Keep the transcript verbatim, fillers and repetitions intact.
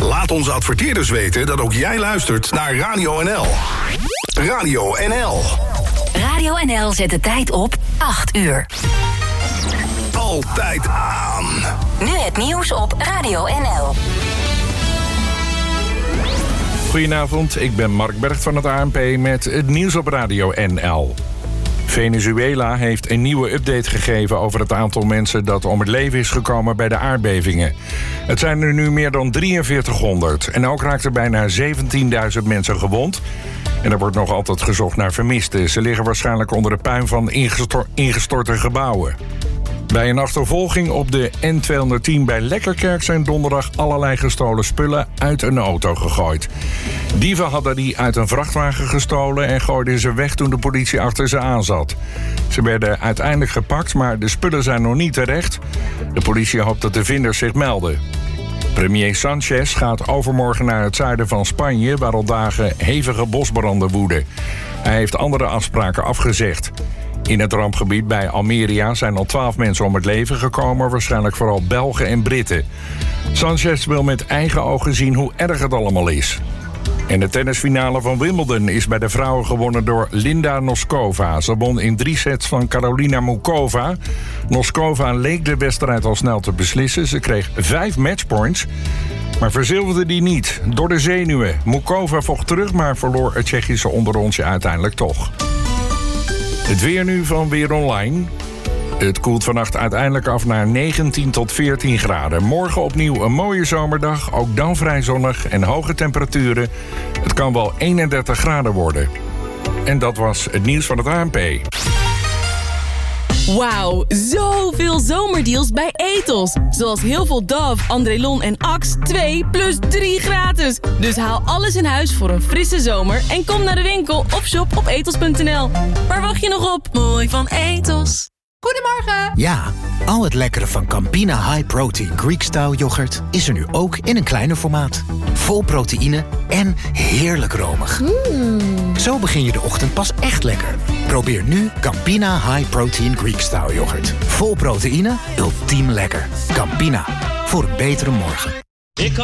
Laat onze adverteerders weten dat ook jij luistert naar Radio N L. Radio N L. Radio N L zet de tijd op acht uur. Altijd aan. Nu het nieuws op Radio N L. Goedenavond, ik ben Mark Berg van het A N P met het nieuws op Radio N L. Venezuela heeft een nieuwe update gegeven over het aantal mensen dat om het leven is gekomen bij de aardbevingen. Het zijn er nu meer dan drieënveertighonderd en ook raakten bijna zeventienduizend mensen gewond. En er wordt nog altijd gezocht naar vermisten. Ze liggen waarschijnlijk onder de puin van ingestor- ingestorte gebouwen. Bij een achtervolging op de N tweehonderdtien bij Lekkerkerk zijn donderdag allerlei gestolen spullen uit een auto gegooid. Dieven hadden die uit een vrachtwagen gestolen en gooiden ze weg toen de politie achter ze aan zat. Ze werden uiteindelijk gepakt, maar de spullen zijn nog niet terecht. De politie hoopt dat de vinders zich melden. Premier Sanchez gaat overmorgen naar het zuiden van Spanje, waar al dagen hevige bosbranden woeden. Hij heeft andere afspraken afgezegd. In het rampgebied bij Almeria zijn al twaalf mensen om het leven gekomen, waarschijnlijk vooral Belgen en Britten. Sanchez wil met eigen ogen zien hoe erg het allemaal is. En de tennisfinale van Wimbledon is bij de vrouwen gewonnen door Linda Noskova. Ze won in drie sets van Karolina Muchova. Noskova leek de wedstrijd al snel te beslissen. Ze kreeg vijf matchpoints, maar verzilverde die niet door de zenuwen. Muchova vocht terug, maar verloor het Tsjechische onderrondje uiteindelijk toch. Het weer nu van Weer Online. Het koelt vannacht uiteindelijk af naar negentien tot veertien graden. Morgen opnieuw een mooie zomerdag, ook dan vrij zonnig en hoge temperaturen. Het kan wel eenendertig graden worden. En dat was het nieuws van het A N P. Wauw, zoveel zomerdeals bij Ethos. Zoals heel veel Dove, Andrelon en Axe, twee plus drie gratis. Dus haal alles in huis voor een frisse zomer en kom naar de winkel of shop op ethos punt n l. Waar wacht je nog op? Mooi van Ethos. Goedemorgen! Ja, al het lekkere van Campina High Protein Greek-style yoghurt is er nu ook in een kleiner formaat. Vol proteïne en heerlijk romig. Mm. Zo begin je de ochtend pas echt lekker. Probeer nu Campina High Protein Greek-style yoghurt. Vol proteïne, ultiem lekker. Campina, voor een betere morgen.